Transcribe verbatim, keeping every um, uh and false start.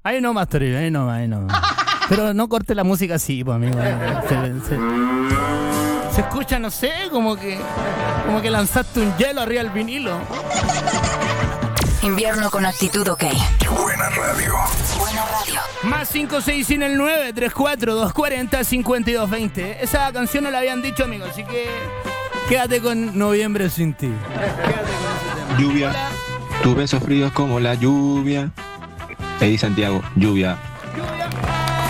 Ahí nomás, Toribio, ahí nomás, ahí nomás. Pero no corte la música así, pues, amigo. Se, se, se escucha, no sé, como que como que lanzaste un hielo arriba del vinilo. Invierno con actitud, ok. Qué buena radio. Buena radio. Más cinco seis en el nueve tres cuatro dos cuatro cero cinco dos dos cero. Esa canción no la habían dicho, amigo, así que quédate con Noviembre sin ti. Quédate con ese tema. Lluvia. Hola. Tu beso frío es como la lluvia. Eddie Santiago, lluvia.